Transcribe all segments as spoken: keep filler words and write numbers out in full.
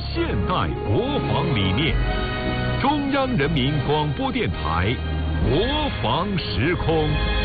现代国防理念。中央人民广播电台国防时空。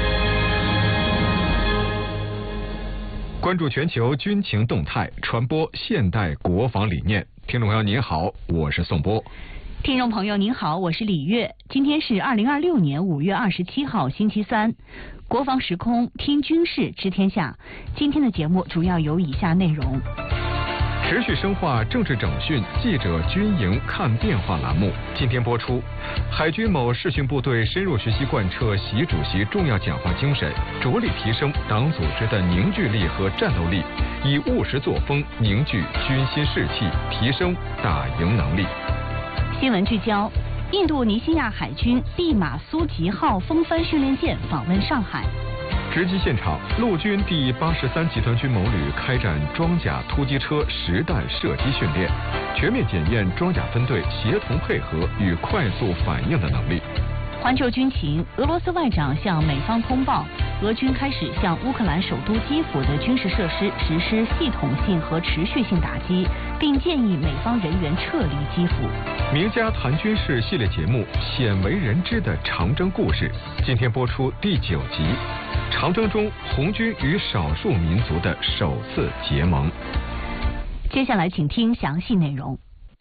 关注全球军情动态，传播现代国防理念。听众朋友您好，我是宋波。 听众朋友您好，我是李月。今天是二零二六年五月二十七号星期三，国防时空听军事知天下。今天的节目主要有以下内容： 持续深化政治整训，记者军营看变化栏目今天播出。海军某视训部队深入学习贯彻习主席重要讲话精神，着力提升党组织的凝聚力和战斗力，以务实作风凝聚军心士气，提升打赢能力。 新闻聚焦：印度尼西亚海军毕马苏吉号风帆训练舰访问上海。 直击现场，陆军第八十三集团军某旅开展装甲突击车实弹射击训练，全面检验装甲分队协同配合与快速反应的能力。 环球军情：俄罗斯外长向美方通报，俄军开始向乌克兰首都基辅的军事设施实施系统性和持续性打击，并建议美方人员撤离基辅。 名家谈军事系列节目《鲜为人知的长征故事》今天播出第九集。长征中，红军与少数民族的首次结盟。 接下来，请听详细内容。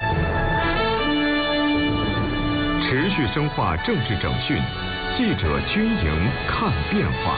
持续深化政治整训，记者军营看变化。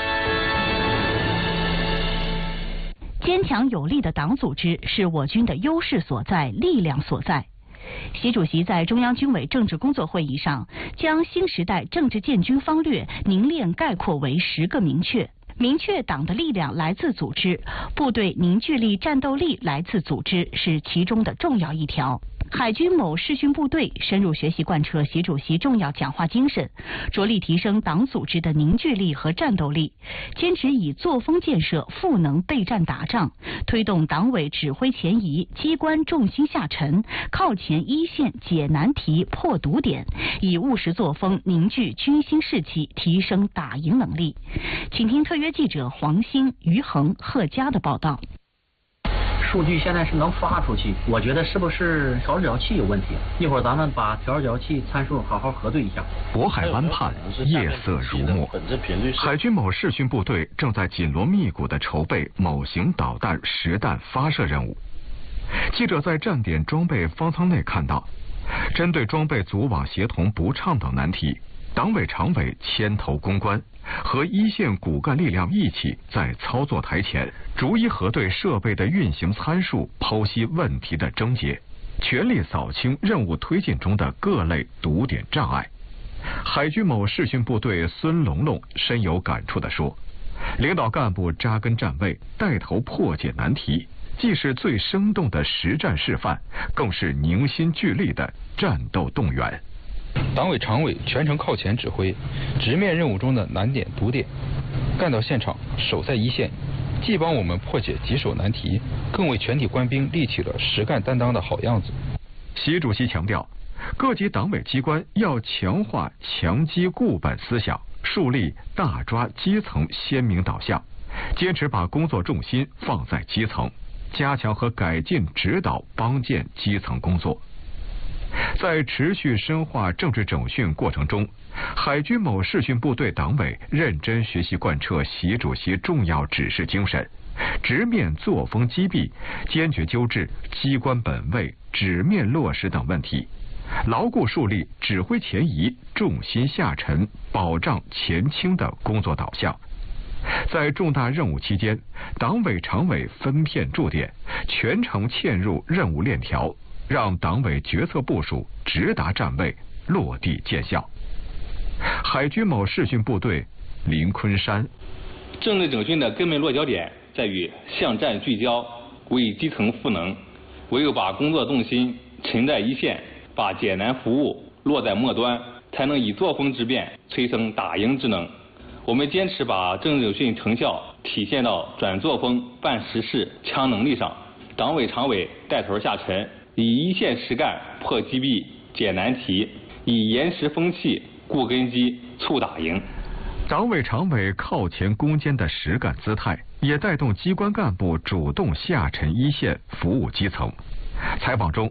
坚强有力的党组织是我军的优势所在、力量所在。习主席在中央军委政治工作会议上，将新时代政治建军方略凝练概括为十个明确。明确党的力量来自组织，部队凝聚力、战斗力来自组织，是其中的重要一条。海军某视训部队深入学习贯彻习主席重要讲话精神，着力提升党组织的凝聚力和战斗力，坚持以作风建设赋能备战打仗，推动党委指挥前移，机关重心下沉，靠前一线解难题、破堵点，以务实作风凝聚军心士气，提升打赢能力。请听特约记者黄鑫、于恒、贺佳的报道。 数据现在是能发出去，我觉得是不是调角器有问题？一会儿咱们把调角器参数好好核对一下。 渤海湾畔夜色如墨，海军某视训部队正在紧锣密鼓地筹备某型导弹实弹发射任务。记者在站点装备方舱内看到，针对装备组网协同不畅等难题，党委常委牵头攻关，和一线骨干力量一起在操作台前逐一核对设备的运行参数，剖析问题的症结，全力扫清任务推进中的各类堵点障碍。海军某视训部队孙龙龙深有感触地说，领导干部扎根站位，带头破解难题，既是最生动的实战示范，更是凝心聚力的战斗动员。 党委常委全程靠前指挥，直面任务中的难点堵点，干到现场，守在一线，既帮我们破解棘手难题，更为全体官兵立起了实干担当的好样子。 习主席强调，各级党委机关要强化强基固本思想，树立大抓基层鲜明导向，坚持把工作重心放在基层，加强和改进指导帮建基层工作。在持续深化政治整训过程中，海军某视训部队党委认真学习贯彻习主席重要指示精神，直面作风积弊，坚决纠治机关本位、纸面落实等问题，牢固树立指挥前移、重心下沉、保障前倾的工作导向。在重大任务期间，党委常委分片驻点，全程嵌入任务链条，让党委决策部署直达站位，落地见效。海军某视训部队林昆山， 政治整训的根本落脚点在于向战聚焦，为基层赋能，唯有把工作重心沉在一线，把简难服务落在末端，才能以作风之变催生打赢之能。我们坚持把政治整训成效体现到转作风、办实事、强能力上，党委常委带头下沉，以一线实干破积弊、解难题，以严实风气固根基、促打赢。 党委常委靠前攻坚的实干姿态，也带动机关干部主动下沉一线，服务基层。采访中，